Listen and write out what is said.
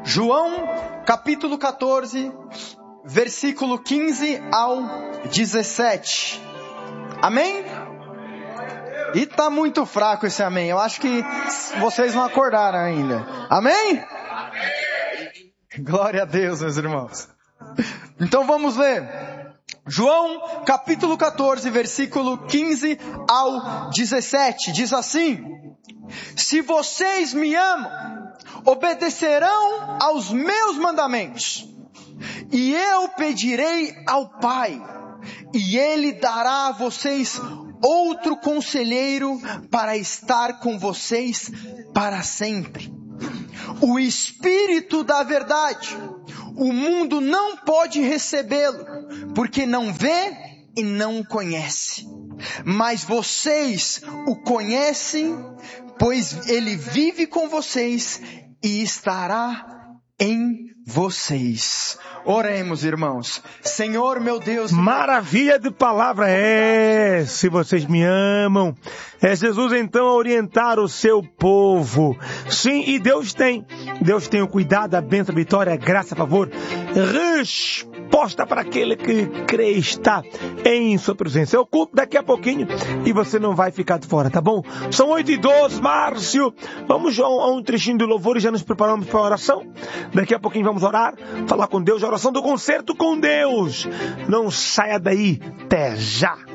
João, capítulo 14, versículo 15 ao 17. Amém? E tá muito fraco esse amém. Eu acho que vocês não acordaram ainda. Amém? Glória a Deus, meus irmãos. Então vamos ler. João, capítulo 14, versículo 15 ao 17. Diz assim: se vocês me amam, obedecerão aos meus mandamentos. E eu pedirei ao Pai, e Ele dará a vocês outro conselheiro para estar com vocês para sempre. O Espírito da verdade. O mundo não pode recebê-lo, porque não vê e não o conhece. Mas vocês o conhecem, pois Ele vive com vocês e estará em vocês. Oremos, irmãos. Senhor, meu Deus. Maravilha de palavra se vocês me amam. É Jesus então a orientar o seu povo. Sim, e Deus tem o cuidado, a bênção, a vitória, a graça, a favor, resposta para aquele que crê está em sua presença. Eu culto daqui a pouquinho e você não vai ficar de fora, tá bom? São 8h12, Márcio. Vamos a um trechinho do louvor e já nos preparamos para a oração. Daqui a pouquinho vamos orar, falar com Deus, a oração do concerto com Deus. Não saia daí, até já.